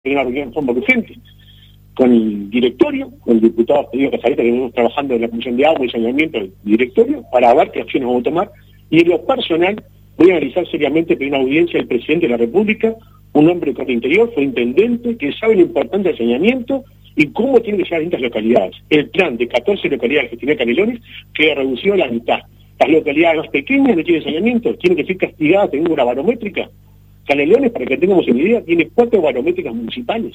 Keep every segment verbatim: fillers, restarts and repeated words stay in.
en una reunión en forma urgente con el directorio, con el diputado Pedro Casaleta, que venimos trabajando en la Comisión de Agua y Saneamiento del directorio, para ver qué acciones vamos a tomar. Y en lo personal, voy a analizar seriamente pedir una audiencia del presidente de la República, un hombre con interior, fue intendente, que sabe lo importante del saneamiento y cómo tiene que ser las distintas localidades. El plan de catorce localidades que tiene Canelones queda reducido a la mitad. Las localidades más pequeñas no tienen saneamiento, tienen que ser castigadas teniendo una barométrica. Canelones, para que tengamos una idea, tiene cuatro barométricas municipales.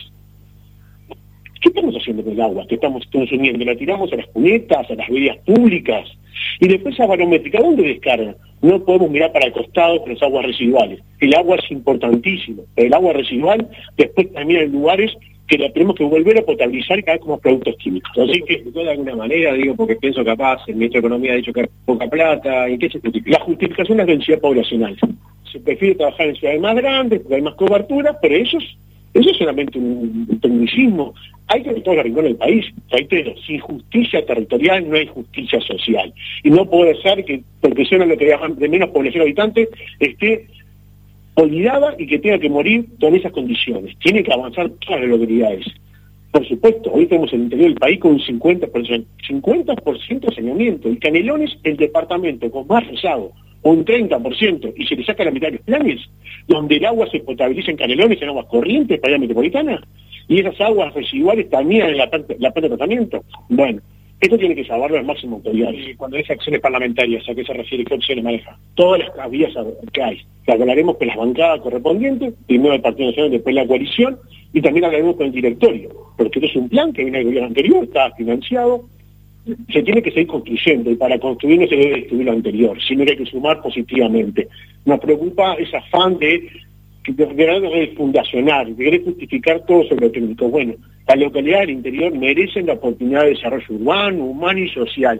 ¿Qué estamos haciendo con el agua que estamos consumiendo? La tiramos a las cunetas, a las vías públicas, y después esa barométrica, ¿dónde descarga? No podemos mirar para el costado con las aguas residuales. El agua es importantísimo. El agua residual después termina en lugares que la tenemos que volver a potabilizar y cada vez como productos químicos. Así que, de alguna manera, digo, porque pienso capaz, el ministro de Economía ha dicho que hay poca plata, ¿y qué se justifica? La justificación es la densidad poblacional. Se prefiere trabajar en ciudades más grandes, porque hay más cobertura, pero eso es, eso es solamente un, un tecnicismo. Hay que todos los rincones del país, reitero, sin justicia territorial no hay justicia social. Y no puede ser que, porque sea una localidad de menos población habitante, esté olvidada y que tenga que morir con esas condiciones. Tiene que avanzar todas las localidades. Por supuesto, hoy tenemos el interior del país con un cincuenta por ciento, cincuenta por ciento de saneamiento, y Canelones el departamento con más rezado, un treinta por ciento, y se le saca la mitad de los planes, donde el agua se potabiliza en Canelones, en aguas corrientes, para la metropolitana, y esas aguas residuales también en la planta, la planta de tratamiento. Bueno, esto tiene que saberlo al máximo autoridades. Y cuando dice acciones parlamentarias, ¿a qué se refiere? ¿Qué opciones maneja? Todas las vías que hay. Que hablaremos con las bancadas correspondientes, primero el Partido Nacional, después la coalición, y también hablaremos con el directorio, porque esto es un plan que viene del gobierno anterior, está financiado, se tiene que seguir construyendo, y para construir no se debe destruir lo anterior, sino que hay que sumar positivamente. Nos preocupa ese afán de de, de, de fundacional, de querer justificar todo sobre lo técnico. Bueno, las localidades del interior merecen la oportunidad de desarrollo urbano, humano y social.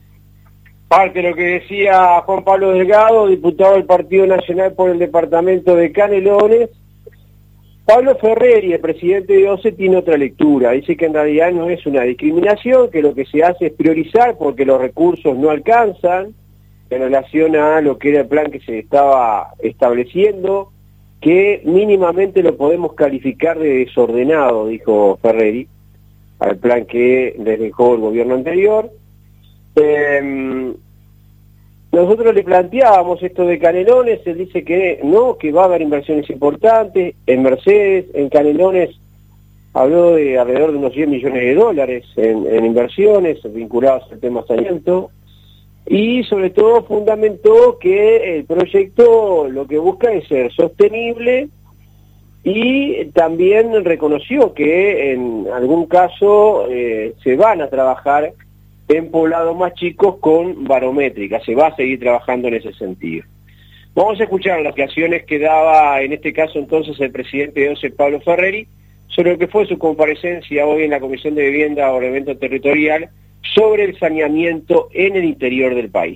Parte de lo que decía Juan Pablo Delgado, diputado del Partido Nacional por el departamento de Canelones. Pablo Ferreri, el presidente de O C E, tiene otra lectura. Dice que en realidad no es una discriminación, que lo que se hace es priorizar porque los recursos no alcanzan en relación a lo que era el plan que se estaba estableciendo, que mínimamente lo podemos calificar de desordenado, dijo Ferreri, al plan que les dejó el gobierno anterior. Eh, nosotros le planteábamos esto de Canelones, él dice que no, que va a haber inversiones importantes, en Mercedes, en Canelones habló de alrededor de unos cien millones de dólares en, en inversiones vinculadas al tema saneamiento, y sobre todo fundamentó que el proyecto lo que busca es ser sostenible, y también reconoció que en algún caso eh, se van a trabajar en poblados más chicos con barométrica, se va a seguir trabajando en ese sentido. Vamos a escuchar las declaraciones que daba en este caso entonces el presidente de O C E, Pablo Ferreri, sobre lo que fue su comparecencia hoy en la Comisión de Vivienda, Ordenamiento Territorial, sobre el saneamiento en el interior del país.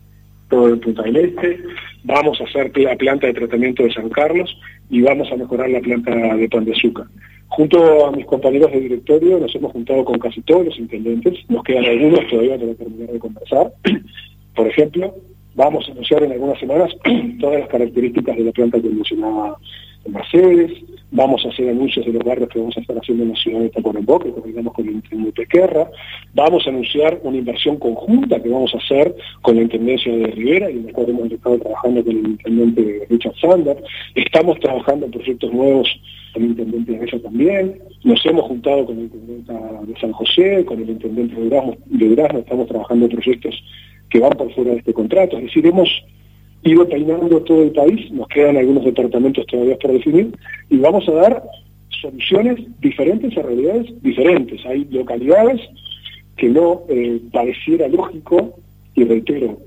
Todo el Punta del Este, vamos a hacer la planta de tratamiento de San Carlos y vamos a mejorar la planta de Pan de Azúcar. Junto a mis compañeros de directorio nos hemos juntado con casi todos los intendentes, nos quedan algunos todavía para terminar de conversar. Por ejemplo, vamos a anunciar en algunas semanas todas las características de la planta que mencionaba Mercedes, vamos a hacer anuncios de los barrios que vamos a estar haciendo en la ciudad de Tacuarembó, que coordinamos con el intendente Querra, vamos a anunciar una inversión conjunta que vamos a hacer con la Intendencia de Rivera, y en la cual hemos estado trabajando con el intendente Richard Sander, estamos trabajando en proyectos nuevos con el intendente de Bella también, nos hemos juntado con el intendente de San José, con el intendente de Durazno, de Durazno estamos trabajando en proyectos que van por fuera de este contrato, es decir, hemos ido peinando todo el país, nos quedan algunos departamentos todavía por definir, y vamos a dar soluciones diferentes a realidades diferentes. Hay localidades que no eh, pareciera lógico, y reitero,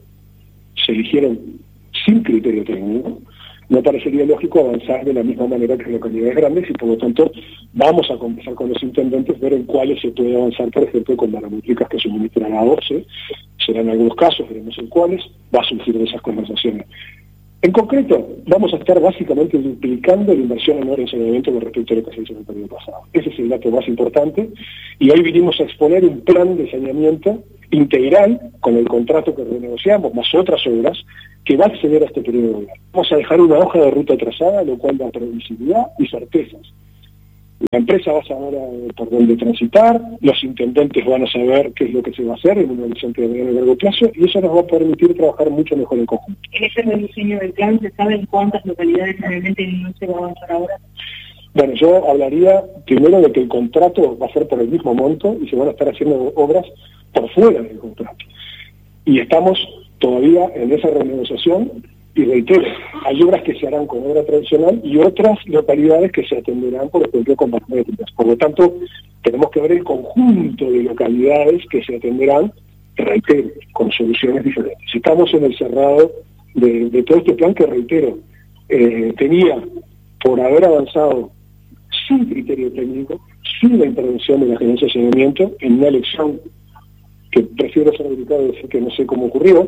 se eligieron sin criterio técnico, no parecería lógico avanzar de la misma manera que en localidades grandes, y por lo tanto vamos a conversar con los intendentes, ver en cuáles se puede avanzar, por ejemplo, con barométricas que suministran a O C E, serán algunos casos, veremos en cuáles, va a surgir de esas conversaciones. En concreto, vamos a estar básicamente duplicando la inversión anual en saneamiento con respecto a lo que se hizo en el periodo pasado. Ese es el dato más importante, y hoy vinimos a exponer un plan de saneamiento integral con el contrato que renegociamos, más otras obras, que va a acceder a este periodo de gobierno. Vamos a dejar una hoja de ruta trazada, lo cual da previsibilidad y certezas. La empresa va a saber eh, por dónde transitar, los intendentes van a saber qué es lo que se va a hacer en un horizonte de mediano y largo plazo, y eso nos va a permitir trabajar mucho mejor en conjunto. En ese rediseño del plan, ¿se sabe en cuántas localidades realmente no se va a avanzar ahora? Bueno, yo hablaría primero de que el contrato va a ser por el mismo monto y se van a estar haciendo obras por fuera del contrato. Y estamos todavía en esa renegociación, y reitero, hay obras que se harán con obra tradicional y otras localidades que se atenderán, por ejemplo, con magnéticas. Por lo tanto, tenemos que ver el conjunto de localidades que se atenderán, reitero, con soluciones diferentes. Estamos en el cerrado de, de todo este plan que, reitero, eh, tenía, por haber avanzado sin criterio técnico, sin la intervención de la Gerencia de Saneamiento, en una elección que prefiero ser delicado y decir que no sé cómo ocurrió,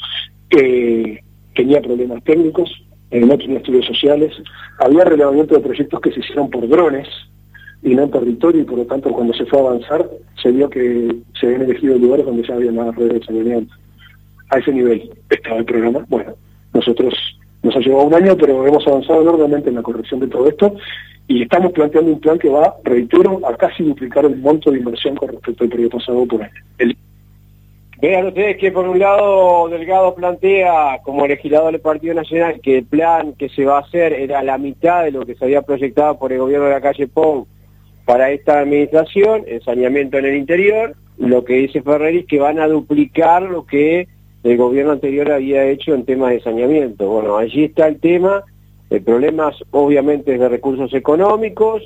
eh, tenía problemas técnicos, eh, no tenía estudios sociales, había relevamiento de proyectos que se hicieron por drones y no en territorio, y por lo tanto cuando se fue a avanzar se vio que se habían elegido lugares donde ya había más redes de saneamiento. A ese nivel estaba el programa. Bueno, nosotros nos ha llevado un año, pero hemos avanzado enormemente en la corrección de todo esto, y estamos planteando un plan que va, reitero, a casi duplicar el monto de inversión con respecto al periodo pasado por año. El... Vean ustedes que por un lado Delgado plantea como legislador del Partido Nacional que el plan que se va a hacer era la mitad de lo que se había proyectado por el gobierno de la calle Pou para esta administración, el saneamiento en el interior. Lo que dice Ferreri es que van a duplicar lo que el gobierno anterior había hecho en temas de saneamiento. Bueno, allí está el tema. El problema obviamente es de recursos económicos,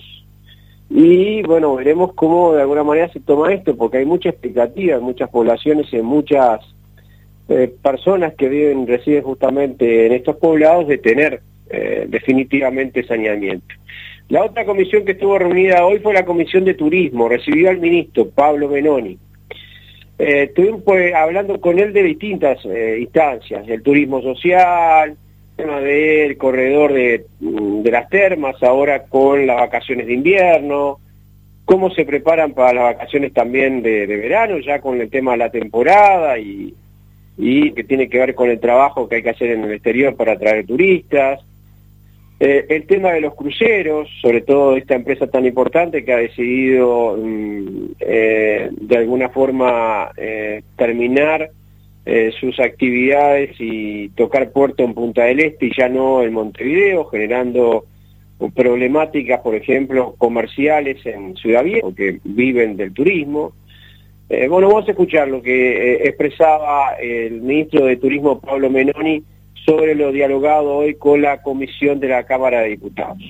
y bueno, veremos cómo de alguna manera se toma esto, porque hay mucha expectativa en muchas poblaciones y en muchas eh, personas que viven, residen justamente en estos poblados, de tener eh, definitivamente saneamiento. La otra comisión que estuvo reunida hoy fue la Comisión de Turismo, recibió al ministro Pablo Menoni. Eh, estuvimos pues, hablando con él de distintas eh, instancias, el turismo social, tema del corredor de, de las termas, ahora con las vacaciones de invierno, cómo se preparan para las vacaciones también de, de verano, ya con el tema de la temporada, y, y que tiene que ver con el trabajo que hay que hacer en el exterior para atraer turistas, eh, el tema de los cruceros, sobre todo esta empresa tan importante que ha decidido mm, eh, de alguna forma eh, terminar Eh, sus actividades y tocar puerto en Punta del Este y ya no en Montevideo, generando problemáticas, por ejemplo, comerciales en Ciudad Vieja, porque viven del turismo. Eh, bueno, vamos a escuchar lo que eh, expresaba el ministro de Turismo, Pablo Menoni, sobre lo dialogado hoy con la comisión de la Cámara de Diputados.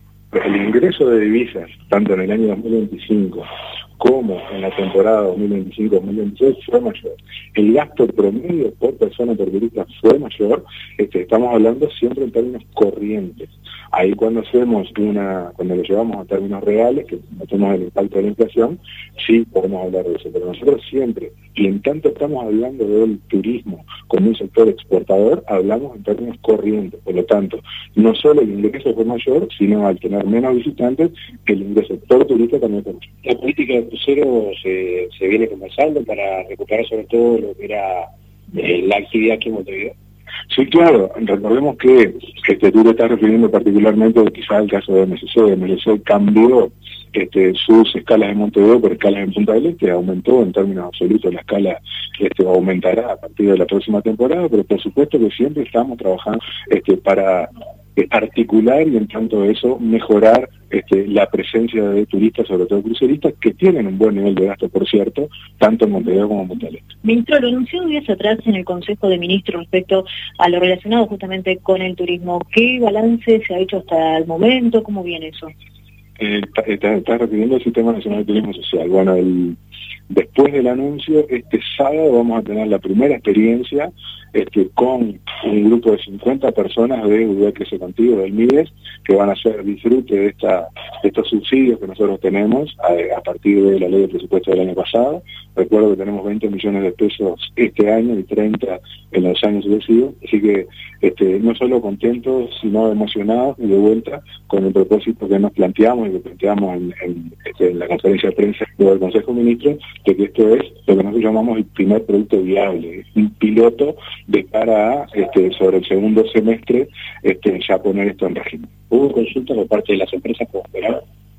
El ingreso de divisas, tanto en el año dos mil veinticinco como en la temporada dos mil veinticinco dos mil veintiséis, fue mayor. El gasto promedio por persona por turista fue mayor. Este, estamos hablando siempre en términos corrientes. Ahí cuando hacemos una, cuando lo llevamos a términos reales, que notemos el impacto de la inflación, sí podemos hablar de eso. Pero nosotros siempre, y en tanto estamos hablando del turismo como un sector exportador, hablamos en términos corrientes. Por lo tanto, no solo el ingreso fue mayor, sino al tener menos visitantes, el ingreso por turista también fue mayor. La política de crucero se, se viene conversando para recuperar sobre todo lo que era eh, la actividad aquí en Montevideo. Sí, claro. Recordemos que este, tú te estás refiriendo particularmente quizás al caso de M S C. M S C cambió este, sus escalas en Montevideo por escalas en Punta del Este, aumentó en términos absolutos la escala, este, aumentará a partir de la próxima temporada, pero por supuesto que siempre estamos trabajando este, para articular y en tanto eso mejorar este, la presencia de turistas, sobre todo cruceristas, que tienen un buen nivel de gasto, por cierto, tanto en Montevideo como en Punta del Este. Ministro, lo anunció días atrás en el Consejo de Ministros respecto a lo relacionado justamente con el turismo. ¿Qué balance se ha hecho hasta el momento? ¿Cómo viene eso? Eh, Estás está refiriendo al Sistema Nacional de Turismo Social. Bueno, el, después del anuncio, este sábado vamos a tener la primera experiencia este, con un grupo de cincuenta personas de U D Crece Contigo, del MIDES, que van a hacer disfrute de, esta, de estos subsidios que nosotros tenemos a, a partir de la ley de presupuesto del año pasado. Recuerdo que tenemos veinte millones de pesos este año y treinta en los años sucesivos, así que este, no solo contentos, sino emocionados y de vuelta con el propósito que nos planteamos y que planteamos en, en, este, en la conferencia de prensa del Consejo de Ministros, de que esto es lo que nosotros llamamos el primer producto viable, un piloto de cara a, este, sobre el segundo semestre, este, ya poner esto en régimen. ¿Hubo consulta por parte de las empresas como esperaban?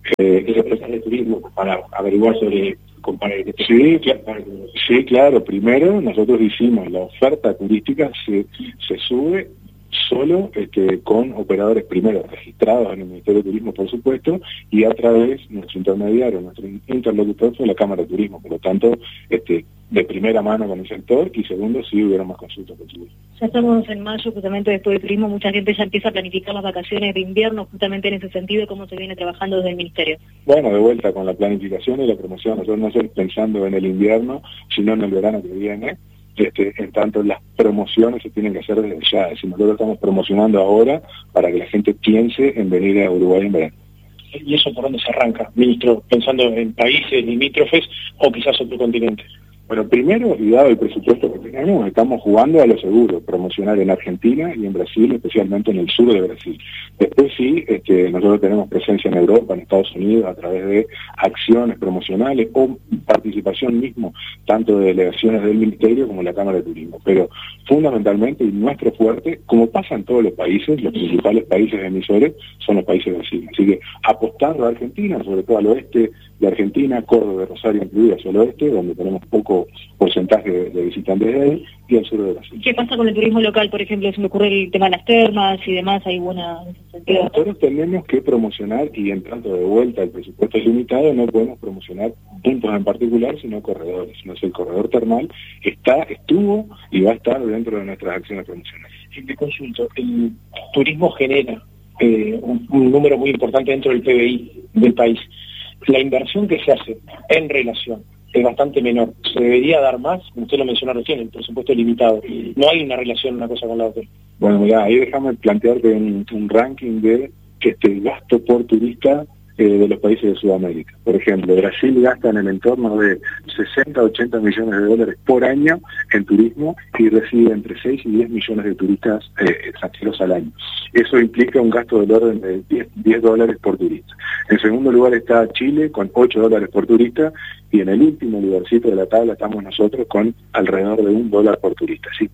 Eh, empresas de turismo para averiguar sobre... Comparar, sí, claro, sí, claro. Primero, nosotros hicimos la oferta turística, se, se sube solo este, con operadores primero registrados en el Ministerio de Turismo, por supuesto, y a través nuestro intermediario, nuestro interlocutor fue la Cámara de Turismo. Por lo tanto, este, de primera mano con el sector, y segundo, sí hubiera más consultas por turismo. Ya estamos en mayo, justamente después del turismo, mucha gente ya empieza a planificar las vacaciones de invierno, justamente en ese sentido, cómo se viene trabajando desde el Ministerio. Bueno, de vuelta con la planificación y la promoción, nosotros no solo pensando en el invierno, sino en el verano que viene. Este, en tanto, las promociones se tienen que hacer desde ya. Es decir, nosotros estamos promocionando ahora para que la gente piense en venir a Uruguay en verano. ¿Y eso por dónde se arranca, ministro? ¿Pensando en países limítrofes o quizás otro continente? Bueno, primero, y dado el presupuesto que tenemos, estamos jugando a lo seguro, promocionar en Argentina y en Brasil, especialmente en el sur de Brasil. Después sí, este, nosotros tenemos presencia en Europa, en Estados Unidos, a través de acciones promocionales o participación mismo, tanto de delegaciones del Ministerio como de la Cámara de Turismo. Pero fundamentalmente, y nuestro fuerte, como pasa en todos los países, los principales países emisores son los países vecinos. Así que apostando a Argentina, sobre todo al oeste de Argentina, Córdoba y Rosario incluidas al oeste, donde tenemos poco porcentaje de, de visitantes de ahí, y al sur de Brasil. ¿Qué pasa con el turismo local, por ejemplo? Se me ocurre el tema de las termas y demás, hay buena en ese sentido. Nosotros tenemos que promocionar, y en tanto de vuelta el presupuesto es limitado, no podemos promocionar puntos en particular, sino corredores. No sé, el corredor termal está, estuvo y va a estar dentro de nuestras acciones promocionales. Y te consulto, el turismo genera eh, un, un número muy importante dentro del P B I del país. La inversión que se hace en relación es bastante menor. Se debería dar más, como usted lo mencionó recién, el presupuesto es limitado. No hay una relación una cosa con la otra. Bueno, mira, ahí déjame plantearte un, un ranking de este gasto por turista eh, de los países de Sudamérica. Por ejemplo, Brasil gasta en el entorno de sesenta a ochenta millones de dólares por año en turismo y recibe entre seis y diez millones de turistas eh, extranjeros al año. Eso implica un gasto del orden de diez dólares por turista. En segundo lugar está Chile con ocho dólares por turista, y en el último lugarcito de la tabla estamos nosotros con alrededor de un dólar por turista, ¿sí?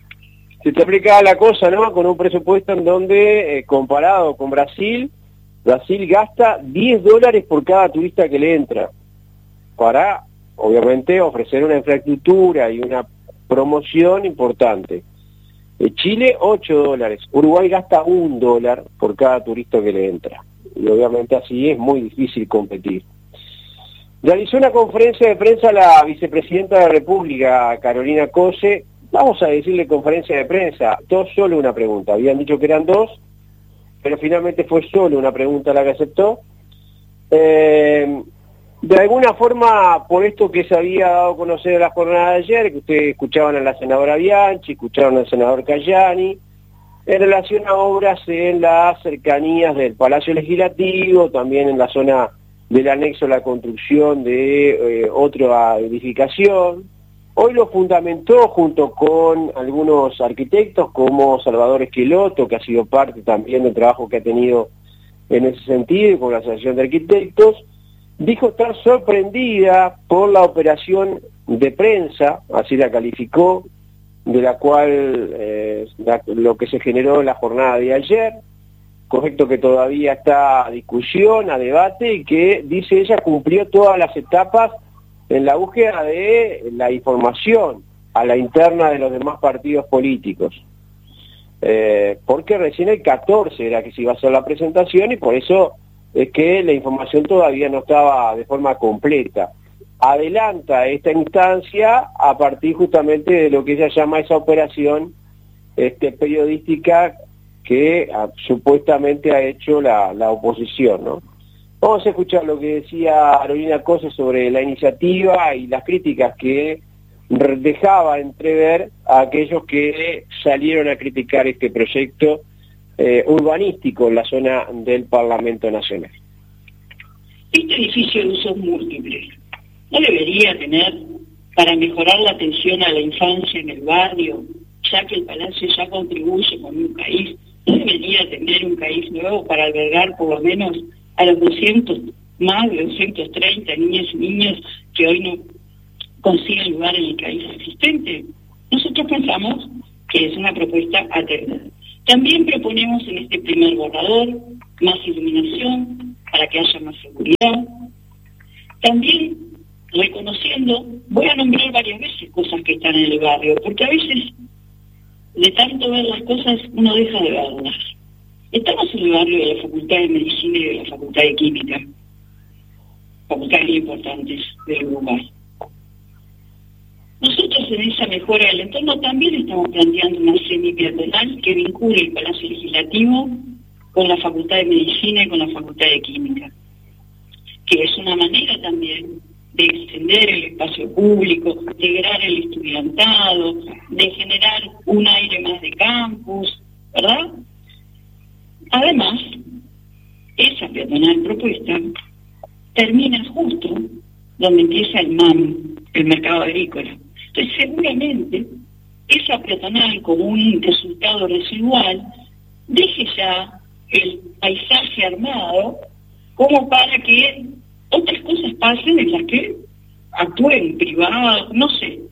Se te aplica la cosa, ¿no? Con un presupuesto en donde, eh, comparado con Brasil, Brasil gasta diez dólares por cada turista que le entra, para, obviamente, ofrecer una infraestructura y una promoción importante. Eh, Chile, ocho dólares. Uruguay gasta un dólar por cada turista que le entra. Y obviamente así es muy difícil competir. Realizó una conferencia de prensa la vicepresidenta de la República, Carolina Cose. Vamos a decirle conferencia de prensa, dos, solo una pregunta. Habían dicho que eran dos, pero finalmente fue solo una pregunta la que aceptó. Eh, de alguna forma, por esto que se había dado a conocer en la jornada de ayer, que ustedes escuchaban a la senadora Bianchi, escucharon al senador Cayani, en relación a obras en las cercanías del Palacio Legislativo, también en la zona del anexo a la construcción de eh, otra edificación. Hoy lo fundamentó junto con algunos arquitectos como Salvador Esqueloto, que ha sido parte también del trabajo que ha tenido en ese sentido, y con la Asociación de Arquitectos. Dijo estar sorprendida por la operación de prensa, así la calificó, de la cual eh, la, lo que se generó en la jornada de ayer, correcto, que todavía está a discusión, a debate, y que, dice ella, cumplió todas las etapas en la búsqueda de la información a la interna de los demás partidos políticos. Eh, porque recién el catorce era que se iba a hacer la presentación, y por eso es que la información todavía no estaba de forma completa. Adelanta esta instancia a partir justamente de lo que ella llama esa operación este, periodística que a, supuestamente ha hecho la, la oposición, ¿no? Vamos a escuchar lo que decía Carolina Cose sobre la iniciativa y las críticas que dejaba entrever a aquellos que salieron a criticar este proyecto eh, urbanístico en la zona del Parlamento Nacional. Este edificio de usos múltiples no debería tener, para mejorar la atención a la infancia en el barrio, ya que el Palacio ya contribuye con un CAIF, no debería tener un CAIF nuevo para albergar por lo menos a los doscientos, más de doscientos treinta niñas y niños que hoy no consiguen lugar en el CAIF existente. Nosotros pensamos que es una propuesta atenta. También proponemos en este primer borrador más iluminación, para que haya más seguridad. También reconociendo, voy a nombrar varias veces cosas que están en el barrio, porque a veces de tanto ver las cosas uno deja de verlas. Estamos en el barrio de la Facultad de Medicina y de la Facultad de Química, facultades importantes del Uruguay. Nosotros en esa mejora del entorno también estamos planteando una semi-peatonal que vincule el Palacio Legislativo con la Facultad de Medicina y con la Facultad de Química, que es una manera también de extender el espacio público, de integrar el estudiantado, de generar un aire más de campus, ¿verdad? Además, esa peatonal propuesta termina justo donde empieza el M A M, el mercado agrícola. Entonces, seguramente, esa peatonal como un resultado residual deje ya el paisaje armado como para que otras cosas pasen en las que actúen privados, no sé.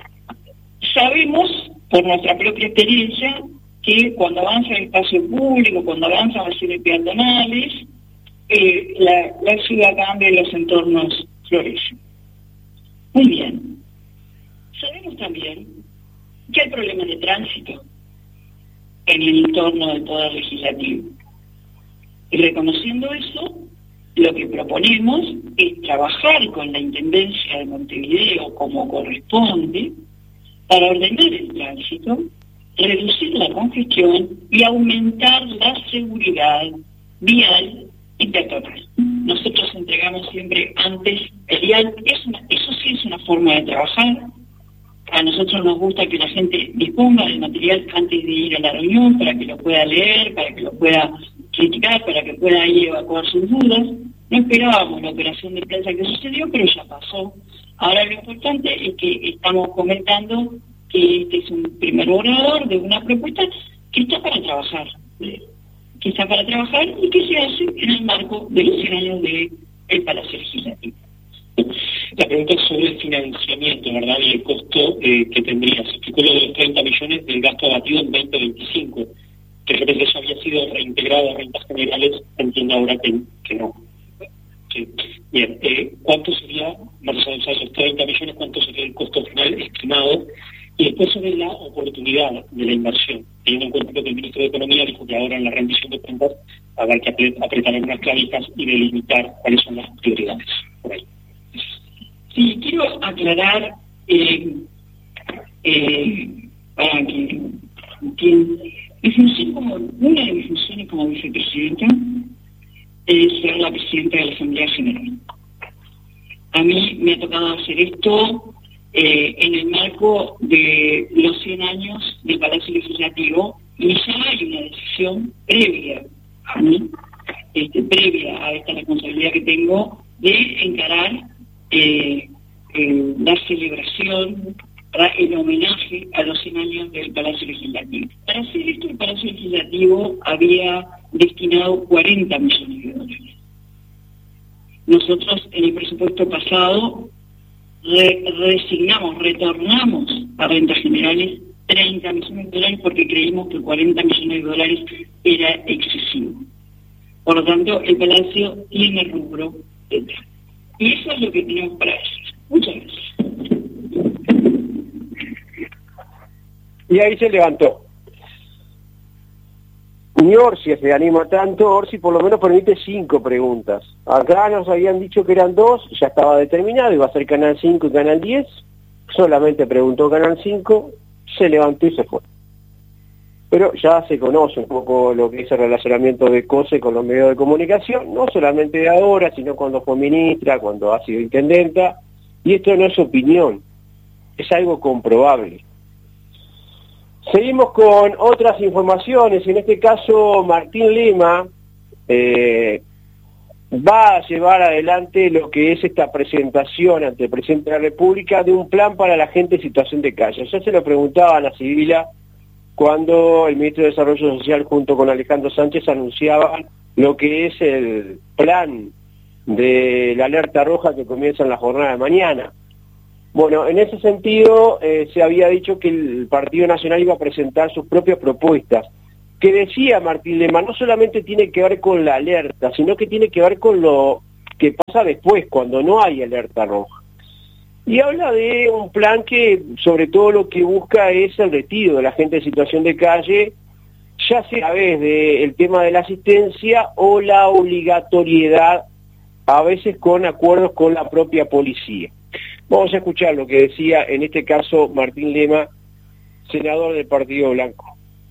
Sabemos, por nuestra propia experiencia, que cuando avanza el espacio público, cuando avanzan las series peatonales, eh, la, la ciudad cambia y los entornos florecen. Muy bien. Sabemos también que hay problemas de tránsito en el entorno del Poder Legislativo. Y reconociendo eso, lo que proponemos es trabajar con la Intendencia de Montevideo como corresponde para ordenar el tránsito, reducir la congestión y aumentar la seguridad vial y peatonal. Nosotros entregamos siempre antes el vial. Es una, eso sí es una forma de trabajar. A nosotros nos gusta que la gente disponga del material antes de ir a la reunión para que lo pueda leer, para que lo pueda criticar, para que pueda ir a evacuar sus dudas. No esperábamos la operación de prensa que sucedió, pero ya pasó. Ahora lo importante es que estamos comentando que este es un primer borrador de una propuesta que está para trabajar, que está para trabajar y que se hace en el marco de los cien años del Palacio Legislativo. La pregunta es sobre el financiamiento, ¿verdad? Y el costo eh, que tendría. Se explicó lo de los treinta millones del gasto abatido en veinte veinticinco. Que de repente eso había sido reintegrado a rentas generales, entiendo ahora que, que no. Sí. Bien, eh, ¿cuánto sería, vamos a usar esos treinta millones, cuánto sería el costo final estimado? Y después sobre la oportunidad de la inversión, teniendo en cuenta que el ministro de Economía dijo que ahora en la rendición de cuentas habrá que apretar algunas clavijas y delimitar cuáles son las prioridades. Por ahí. Sí, quiero aclarar, eh, eh, para que entiendan, mi función como, una de mis funciones como vicepresidenta es ser la presidenta de la Asamblea General. A mí me ha tocado hacer esto eh, en el marco de los cien años del Palacio Legislativo y ya hay una decisión previa a mí, este, previa a esta responsabilidad que tengo de encarar Eh, eh, la celebración, el homenaje a los cien años del Palacio Legislativo. Para hacer esto, el Palacio Legislativo había destinado cuarenta millones de dólares. Nosotros en el presupuesto pasado re resignamos, retornamos a rentas generales treinta millones de dólares porque creímos que cuarenta millones de dólares era excesivo. Por lo tanto, el Palacio tiene rubro detrás. Y eso es lo que tenemos para decir. Muchas gracias. Y ahí se levantó. Ni Orsi se anima tanto, Orsi por lo menos permite cinco preguntas. Acá nos habían dicho que eran dos, ya estaba determinado, iba a ser Canal cinco y Canal diez, solamente preguntó Canal cinco, se levantó y se fue. Pero ya se conoce un poco lo que es el relacionamiento de COSE con los medios de comunicación, no solamente de ahora, sino cuando fue ministra, cuando ha sido intendenta, y esto no es opinión, es algo comprobable. Seguimos con otras informaciones, en este caso Martín Lema eh, va a llevar adelante lo que es esta presentación ante el presidente de la República de un plan para la gente en situación de calle. Ya se lo preguntaban a Sibila cuando el ministro de Desarrollo Social junto con Alejandro Sánchez anunciaban lo que es el plan de la alerta roja que comienza en la jornada de mañana. Bueno, en ese sentido eh, se había dicho que el Partido Nacional iba a presentar sus propias propuestas. que decía Martín Lema no solamente tiene que ver con la alerta, sino que tiene que ver con lo que pasa después, cuando no hay alerta roja. Y habla de un plan que sobre todo lo que busca es el retiro de la gente en situación de calle, ya sea a través del tema de la asistencia o la obligatoriedad, a veces con acuerdos con la propia policía. Vamos a escuchar lo que decía en este caso Martín Lema, senador del Partido Blanco.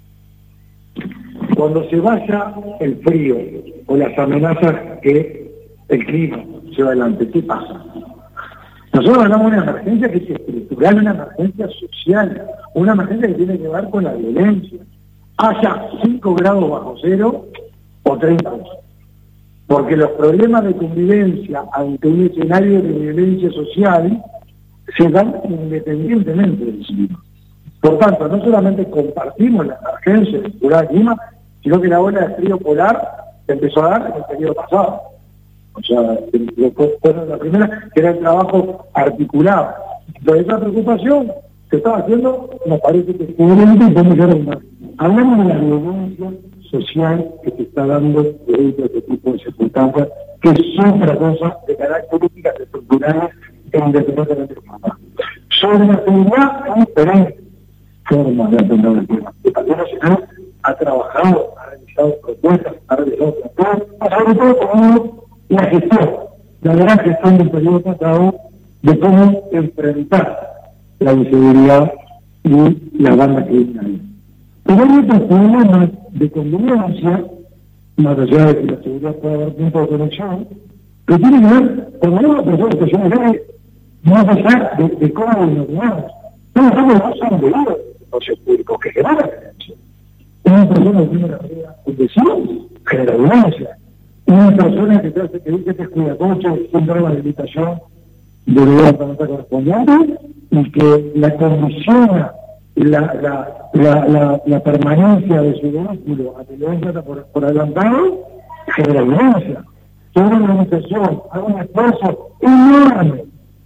Cuando se vaya el frío o las amenazas que el clima lleva adelante, ¿qué pasa? Nosotros hablamos de una emergencia que es estructural, una emergencia social, una emergencia que tiene que ver con la violencia. Haya cinco grados bajo cero o treinta. Porque los problemas de convivencia ante un escenario de violencia social se dan independientemente del clima. Por tanto, no solamente compartimos la emergencia estructural del clima, sino que la ola de frío polar se empezó a dar en el periodo pasado. O sea, fue la primera, que era el trabajo articulado. Entonces, esa preocupación se estaba haciendo, nos parece que es coherente y podemos llegar a una. Hablamos de la violencia social que se está dando debido a este tipo de circunstancias, que son otra cosa de características estructurales e independientemente de la sobre la seguridad hay diferentes formas de atender el tema. El Partido Nacional ha trabajado, ha realizado propuestas, ha realizado propuestas, sobre todo como la gestión, la gran gestión del periodo pasado de cómo enfrentar la inseguridad y la banda criminal. Pero hay otros problemas de convivencia, más allá de que la seguridad puede haber tiempo de conexión, que tiene que ver con una persona que se me más allá de, de cómo nos miramos. No somos son de los negocios públicos que generan violencia. Una persona que tiene la vida un vecino genera violencia. Una persona que te hace que dice que es cuidadoso, sin dar la habilitación de la parlamentaria correspondiente y que la condiciona la, la, la, la, la permanencia de su vehículo a violencia por, por adelantado, genera violencia. Toda la organización hace un esfuerzo enorme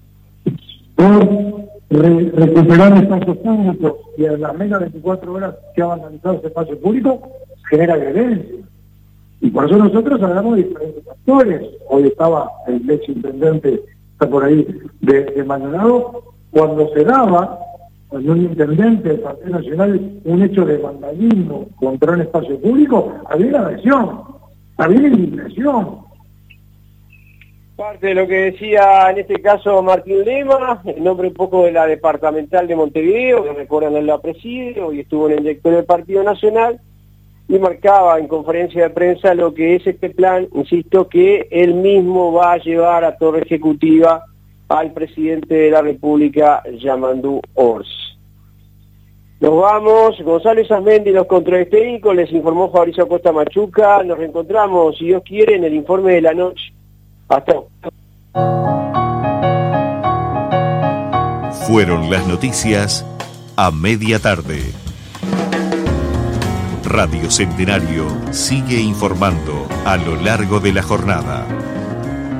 por re, recuperar espacios públicos y a las menos de veinticuatro horas que ha vandalizado ese espacio público, genera violencia. Y por eso nosotros hablamos de diferentes factores. Hoy estaba el ex intendente, está por ahí, de, de Maldonado, cuando se daba, cuando un intendente del Partido Nacional, un hecho de vandalismo contra un espacio público, había una agresión, había una indignación. Parte de lo que decía en este caso Martín Lema, en nombre un poco de la departamental de Montevideo, que recuerdan él la preside, hoy estuvo en el directorio del Partido Nacional, y marcaba en conferencia de prensa lo que es este plan, insisto, que él mismo va a llevar a torre ejecutiva al presidente de la República, Yamandú Ors. Nos vamos, Gonzalo Isasmendi, los controles técnicos, les informó Fabricio Acosta Machuca, nos reencontramos, si Dios quiere, en el informe de la noche. Hasta luego. Fueron las noticias a media tarde. Radio Centenario sigue informando a lo largo de la jornada.